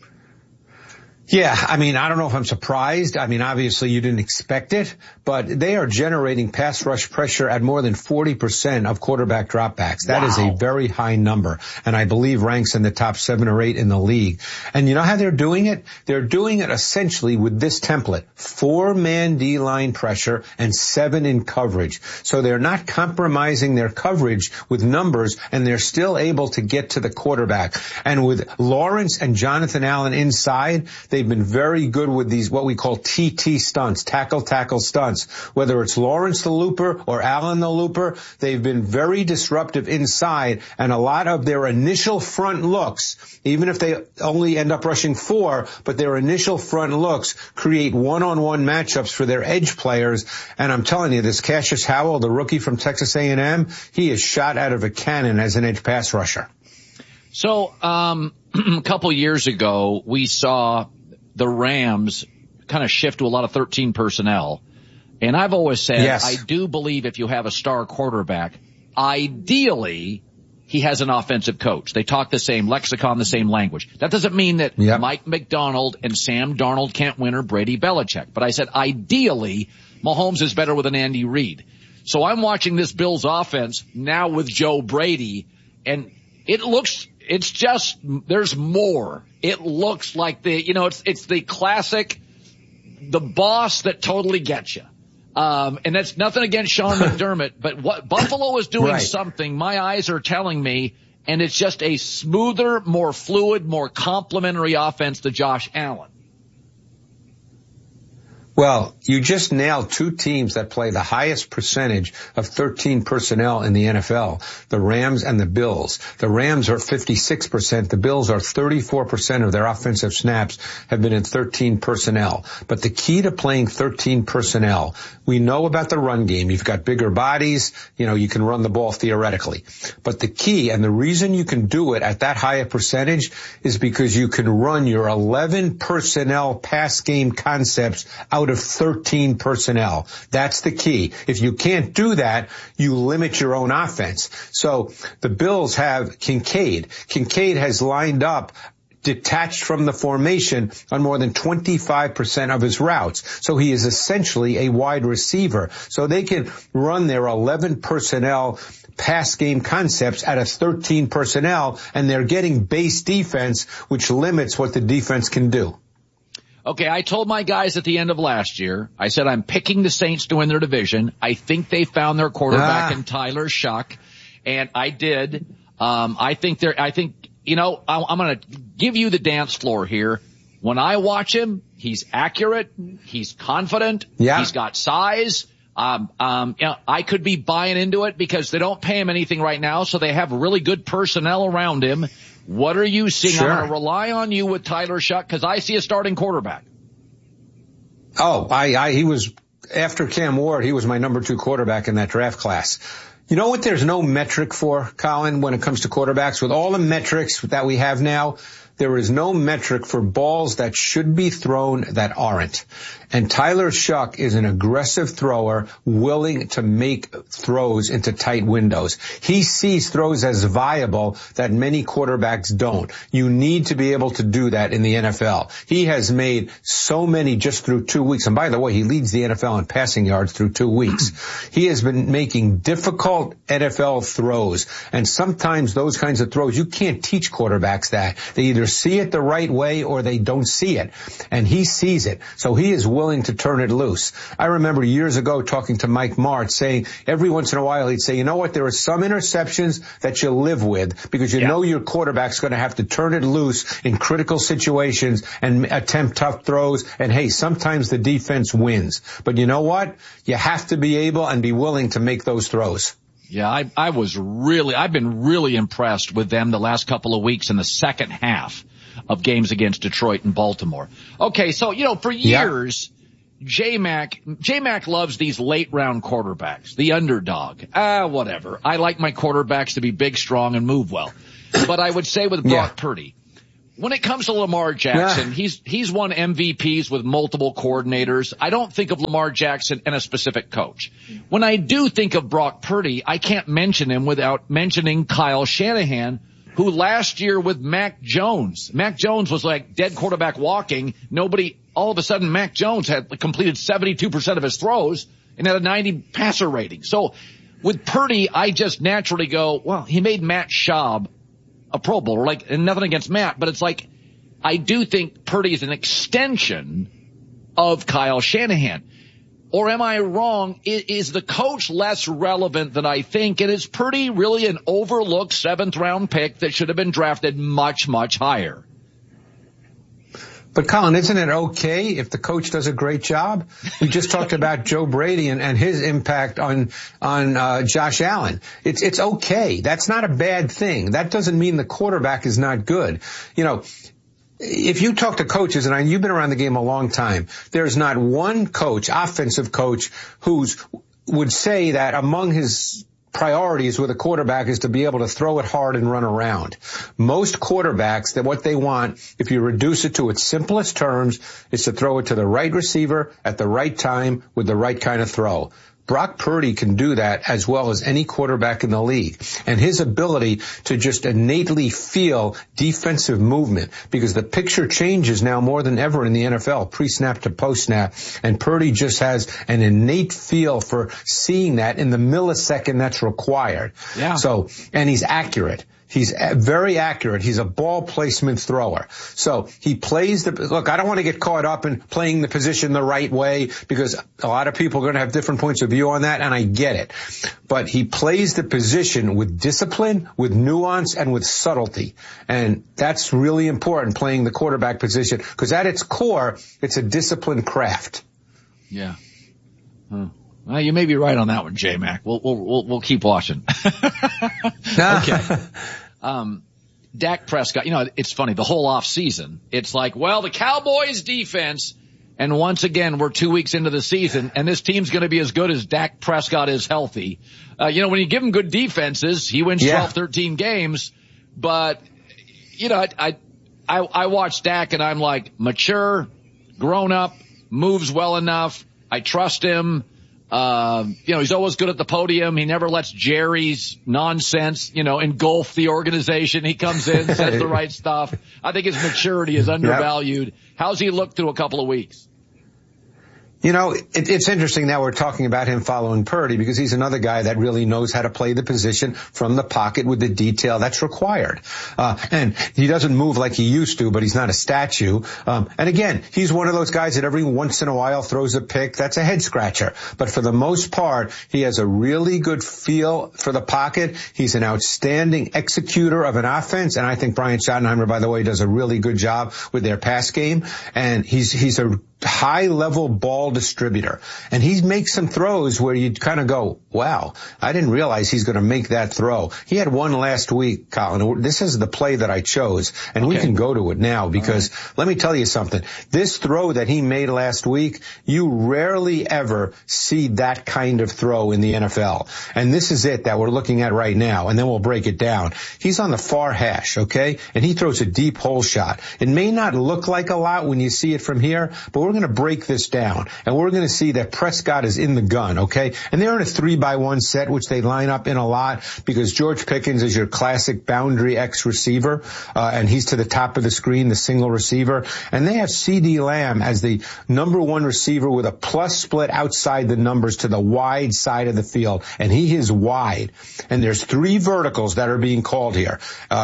Yeah, I mean, I don't know if I'm surprised. I mean, obviously you didn't expect it, but they are generating pass rush pressure at more than 40% of quarterback dropbacks. That is a very high number, and I believe ranks in the top 7 or 8 in the league. And you know how they're doing it? They're doing it essentially with this template: 4-man D-line pressure and 7 in coverage. So they're not compromising their coverage with numbers, and they're still able to get to the quarterback. And with Lawrence and Jonathan Allen inside, they've been very good with these, what we call TT stunts, tackle stunts. Whether it's Lawrence the looper or Allen the looper, they've been very disruptive inside, and a lot of their initial front looks, even if they only end up rushing 4, but their initial front looks create one-on-one matchups for their edge players. And I'm telling you, this Cassius Howell, the rookie from Texas A&M, he is shot out of a cannon as an edge pass rusher. So, a couple years ago, we saw the Rams kind of shift to a lot of 13 personnel. And I've always said, yes, I do believe if you have a star quarterback, ideally he has an offensive coach. They talk the same lexicon, the same language. That doesn't mean that Mike McDonald and Sam Darnold can't win, or Brady Belichick. But I said ideally Mahomes is better with an Andy Reid. So I'm watching this Bills offense now with Joe Brady, and it's just, there's more. It looks like it's the classic, the boss that totally gets you. And that's nothing against Sean McDermott, but what Buffalo is doing something, my eyes are telling me, and it's just a smoother, more fluid, more complementary offense to Josh Allen. Well, you just nailed 2 teams that play the highest percentage of 13 personnel in the NFL, the Rams and the Bills. The Rams are 56%. The Bills are 34% of their offensive snaps have been in 13 personnel. But the key to playing 13 personnel, we know about the run game. You've got bigger bodies. You can run the ball theoretically. But the key, and the reason you can do it at that higher percentage, is because you can run your 11 personnel pass game concepts out of 13 personnel. That's the key. If you can't do that, you limit your own offense. So the Bills have Kincaid. Kincaid has lined up detached from the formation on more than 25% of his routes. So he is essentially a wide receiver. So they can run their 11 personnel pass game concepts out of 13 personnel, and they're getting base defense, which limits what the defense can do. Okay, I told my guys at the end of last year, I said I'm picking the Saints to win their division. I think they found their quarterback in Tyler Shuck, and I did. I'm going to give you the dance floor here. When I watch him, he's accurate, he's confident, he's got size. I could be buying into it because they don't pay him anything right now, so they have really good personnel around him. What are you seeing? Sure. I'm going to rely on you with Tyler Shuck because I see a starting quarterback. He was, after Cam Ward, he was my number 2 quarterback in that draft class. You know what there's no metric for, Colin, when it comes to quarterbacks? With all the metrics that we have now, there is no metric for balls that should be thrown that aren't. And Tyler Shuck is an aggressive thrower, willing to make throws into tight windows. He sees throws as viable that many quarterbacks don't. You need to be able to do that in the NFL. He has made so many just through 2 weeks. And by the way, he leads the NFL in passing yards through 2 weeks. He has been making difficult NFL throws. And sometimes those kinds of throws, you can't teach quarterbacks that. They either see it the right way or they don't see it. And he sees it. So he is willing to turn it loose. I remember years ago talking to Mike Martz saying every once in a while he'd say, you know what, there are some interceptions that you live with because you know your quarterback's going to have to turn it loose in critical situations and attempt tough throws. And hey, sometimes the defense wins. But you know what? You have to be able and be willing to make those throws. Yeah, I've been really impressed with them the last couple of weeks in the second half of games against Detroit and Baltimore. Okay, so, for years, J-Mac loves these late round quarterbacks, the underdog. Whatever. I like my quarterbacks to be big, strong, and move well. But I would say with Brock Purdy, when it comes to Lamar Jackson, he's won MVPs with multiple coordinators. I don't think of Lamar Jackson and a specific coach. When I do think of Brock Purdy, I can't mention him without mentioning Kyle Shanahan, who last year with Mac Jones was like dead quarterback walking. All of a sudden Mac Jones had completed 72% of his throws and had a 90 passer rating. So with Purdy, I just naturally go, well, he made Matt Schaub a Pro Bowler, and nothing against Matt, but it's like, I do think Purdy is an extension of Kyle Shanahan. Or am I wrong? Is the coach less relevant than I think? And is Purdy really an overlooked 7th round pick that should have been drafted much, much higher? But Colin, isn't it okay if the coach does a great job? We just talked about Joe Brady and his impact on Josh Allen. It's okay. That's not a bad thing. That doesn't mean the quarterback is not good. If you talk to coaches, and you've been around the game a long time, there's not one coach, offensive coach, would say that among his priorities with a quarterback is to be able to throw it hard and run around. Most quarterbacks, that what they want, if you reduce it to its simplest terms, is to throw it to the right receiver at the right time with the right kind of throw. Brock Purdy can do that as well as any quarterback in the league. And his ability to just innately feel defensive movement, because the picture changes now more than ever in the NFL, pre-snap to post-snap. And Purdy just has an innate feel for seeing that in the millisecond that's required. Yeah. So, and he's accurate. He's very accurate. He's a ball placement thrower. So he plays look, I don't want to get caught up in playing the position the right way because a lot of people are going to have different points of view on that, and I get it. But he plays the position with discipline, with nuance, and with subtlety. And that's really important, playing the quarterback position, because at its core, it's a disciplined craft. Yeah. Well, you may be right on that one, J-Mac. We'll keep watching. Okay. Dak Prescott, it's funny, the whole off season, it's like, well, the Cowboys defense, and once again, we're 2 weeks into the season, and this team's going to be as good as Dak Prescott is healthy. When you give him good defenses, he wins 12, 13 games, but, I watch Dak and I'm like, mature, grown up, moves well enough, I trust him. He's always good at the podium. He never lets Jerry's nonsense, engulf the organization. He comes in, says the right stuff. I think his maturity is undervalued. How's he look through a couple of weeks? It's interesting now we're talking about him following Purdy, because he's another guy that really knows how to play the position from the pocket with the detail that's required. And he doesn't move like he used to, but he's not a statue. And again, he's one of those guys that every once in a while throws a pick. That's a head scratcher. But for the most part, he has a really good feel for the pocket. He's an outstanding executor of an offense. And I think Brian Schottenheimer, by the way, does a really good job with their pass game. And he's a high-level ball distributor. And he makes some throws where you kind of go, wow, I didn't realize he's going to make that throw. He had one last week, Colin. This is the play that I chose, and we can go to it now because let me tell you something. This throw that he made last week, you rarely ever see that kind of throw in the NFL. And this is it that we're looking at right now, and then we'll break it down. He's on the far hash, okay? And he throws a deep hole shot. It may not look like a lot when you see it from here, but we're going to break this down, and we're going to see that Prescott is in the gun, okay? And they're in a 3-by-1 set, which they line up in a lot because George Pickens is your classic boundary X receiver, and he's to the top of the screen, the single receiver. And they have CeeDee Lamb as the number 1 receiver with a plus split outside the numbers to the wide side of the field, and he is wide. And there's 3 verticals that are being called here.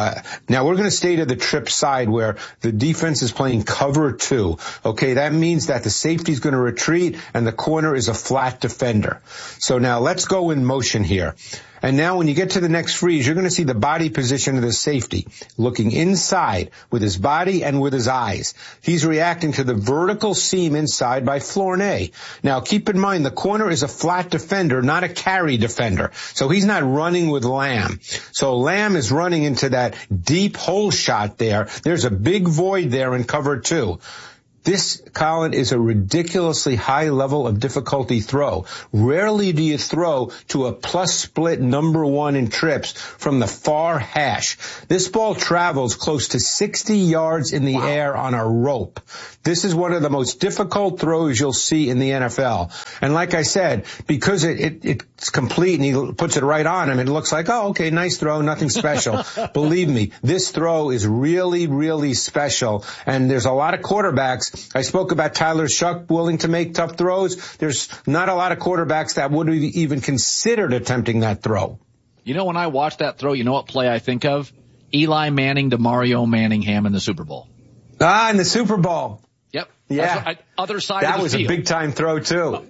Now we're going to stay to the trip side where the defense is playing cover 2, okay? That means that the safety is going to retreat and the corner is a flat defender. So now let's go in motion here. And now when you get to the next freeze, you're going to see the body position of the safety looking inside with his body and with his eyes. He's reacting to the vertical seam inside by Flournoy. Now keep in mind the corner is a flat defender, not a carry defender. So he's not running with Lamb. So Lamb is running into that deep hole shot there. There's a big void there in cover 2. This, Colin, is a ridiculously high level of difficulty throw. Rarely do you throw to a plus split number 1 in trips from the far hash. This ball travels close to 60 yards in the air on a rope. This is one of the most difficult throws you'll see in the NFL. And like I said, because it's complete and he puts it right on him, it looks like, oh, okay, nice throw, nothing special. Believe me, this throw is really, really special. And there's a lot of quarterbacks. I spoke about Tyler Shuck willing to make tough throws. There's not a lot of quarterbacks that would have even considered attempting that throw. You know, when I watch that throw, you know what play I think of? Eli Manning to Mario Manningham in the Super Bowl. In the Super Bowl. Yep. Yeah. Other side that of the was field. A big-time throw, too.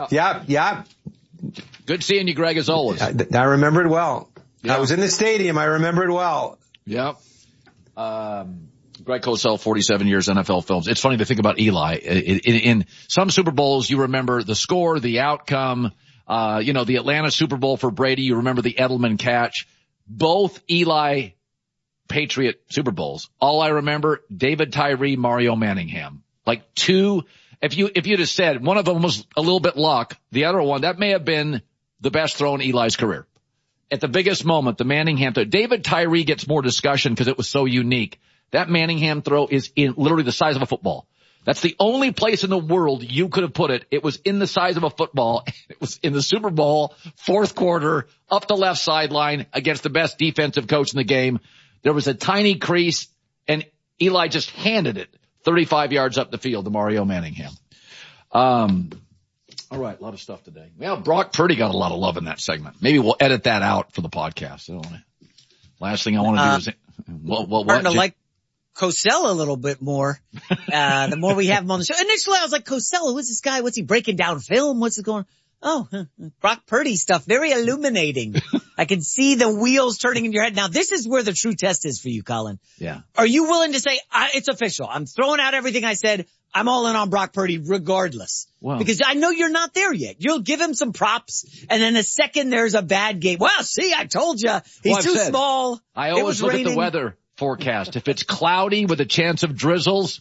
Yeah. Good seeing you, Greg, as always. I remember it well. I was in the stadium. I remember it well. Yep. Greg Cosell, 47 years NFL films. It's funny to think about Eli. In some Super Bowls, you remember the score, the outcome. The Atlanta Super Bowl for Brady, you remember the Edelman catch. Both Eli Patriot Super Bowls. All I remember, David Tyree, Mario Manningham. Like 2, if you'd have said one of them was a little bit luck, the other one, that may have been the best throw in Eli's career. At the biggest moment, the Manningham throw. David Tyree gets more discussion because it was so unique. That Manningham throw is in literally the size of a football. That's the only place in the world you could have put it. It was in the size of a football. It was in the Super Bowl, 4th quarter, up the left sideline against the best defensive coach in the game. There was a tiny crease, and Eli just handed it 35 yards up the field to Mario Manningham. All right, a lot of stuff today. Well, Brock Purdy got a lot of love in that segment. Maybe we'll edit that out for the podcast. Last thing I want to do is starting to like Cosell a little bit more, the more we have him on the show. Initially I was like, Cosell, who's this guy? What's he breaking down film? What's it going? Oh, Brock Purdy stuff. Very illuminating. I can see the wheels turning in your head. Now this is where the true test is for you, Colin. Yeah. Are you willing to say, it's official? I'm throwing out everything I said. I'm all in on Brock Purdy regardless. Wow. Because I know you're not there yet. You'll give him some props, and then the second there's a bad game. Well, see, I told you. He's too small. I always look at the weather forecast. If it's cloudy with a chance of drizzles,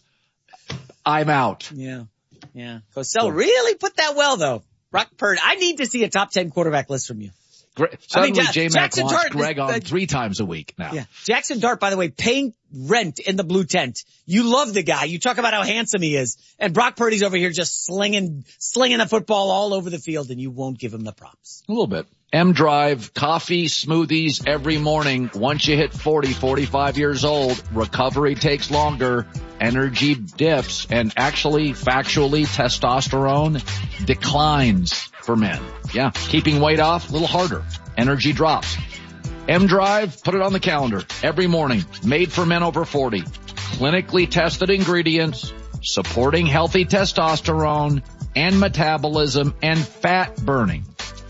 I'm out. Yeah. Cosell really put that well, though. Brock Purdy. I need to see a top 10 quarterback list from you. Suddenly, J-Mac wants Greg on 3 times a week now. Yeah. Jackson Dart, by the way, paying rent in the blue tent. You love the guy. You talk about how handsome he is. And Brock Purdy's over here just slinging the football all over the field, and you won't give him the props. A little bit. M-Drive, coffee, smoothies every morning. Once you hit 40, 45 years old, recovery takes longer, energy dips, and actually, factually, testosterone declines for men. Yeah, keeping weight off, a little harder. Energy drops. M-Drive, put it on the calendar. Every morning, made for men over 40. Clinically tested ingredients, supporting healthy testosterone and metabolism and fat burning.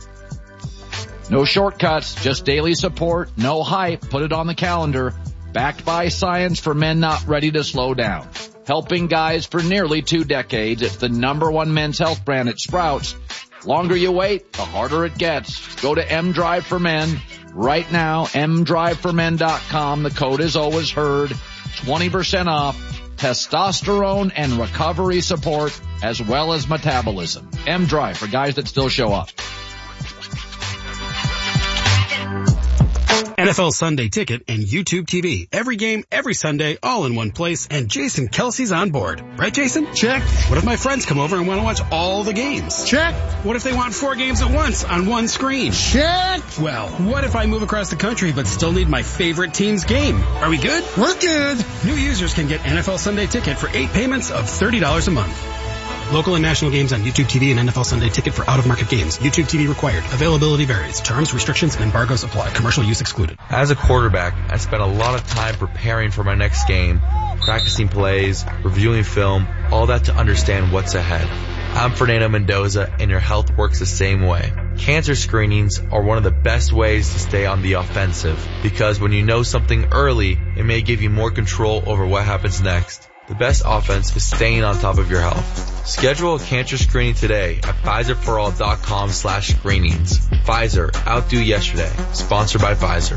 No shortcuts, just daily support, no hype. Put it on the calendar. Backed by science for men not ready to slow down. helping guys for nearly 2 decades. It's the #1 men's health brand at Sprouts. Longer you wait, the harder it gets. Go to M-Drive for Men right now, mdriveformen.com. The code is always heard. 20% off testosterone and recovery support as well as metabolism. M-Drive for guys that still show up. NFL Sunday Ticket and YouTube TV. Every game, every Sunday, all in one place, and Jason Kelsey's on board. Right, Jason? Check. What if my friends come over and want to watch all the games? Check. What if they want 4 games at once on one screen? Check. Well, what if I move across the country but still need my favorite team's game? Are we good? We're good. New users can get NFL Sunday Ticket for 8 payments of $30 a month. Local and national games on YouTube TV and NFL Sunday Ticket for out-of-market games. YouTube TV required. Availability varies. Terms, restrictions, and embargoes apply. Commercial use excluded. As a quarterback, I spent a lot of time preparing for my next game, practicing plays, reviewing film, all that to understand what's ahead. I'm Fernando Mendoza, and your health works the same way. Cancer screenings are one of the best ways to stay on the offensive, because when you know something early, it may give you more control over what happens next. The best offense is staying on top of your health. Schedule a cancer screening today at PfizerForAll.com/screenings. Pfizer, outdo yesterday. Sponsored by Pfizer.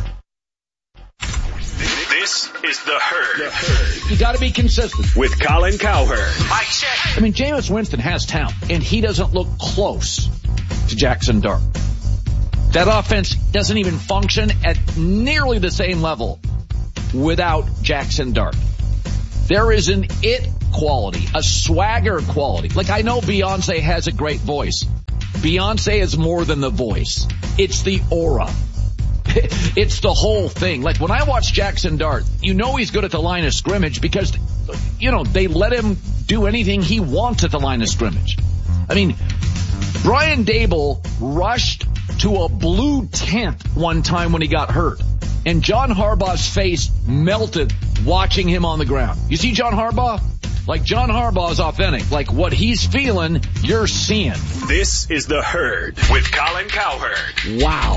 This is The Herd. You gotta be consistent. With Colin Cowherd. Mike check. I mean, Jameis Winston has talent, and he doesn't look close to Jackson Dart. That offense doesn't even function at nearly the same level without Jackson Dart. There is an it quality, a swagger quality. Like, I know Beyonce has a great voice. Beyonce is more than the voice. It's the aura. It's the whole thing. Like, when I watch Jackson Dart, you know he's good at the line of scrimmage because, you know, they let him do anything he wants at the line of scrimmage. I mean, Brian Dable rushed to a blue tent one time when he got hurt. And John Harbaugh's face melted watching him on the ground. You see John Harbaugh? Like, John Harbaugh is authentic. Like, what he's feeling, you're seeing. This is The Herd with Colin Cowherd. Wow.